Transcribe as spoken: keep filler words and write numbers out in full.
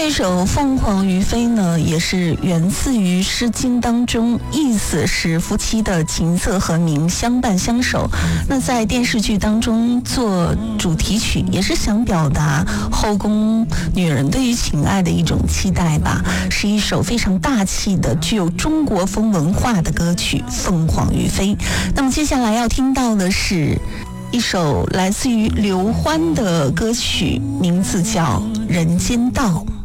这首《凤凰于飞》呢，也是源自于《诗经》当中，意思是夫妻的琴瑟和鸣，相伴相守。那在电视剧当中做主题曲，也是想表达后宫女人对于情爱的一种期待吧，是一首非常大气的、具有中国风文化的歌曲《凤凰于飞》。那么接下来要听到的是一首来自于刘欢的歌曲，名字叫《人间道》。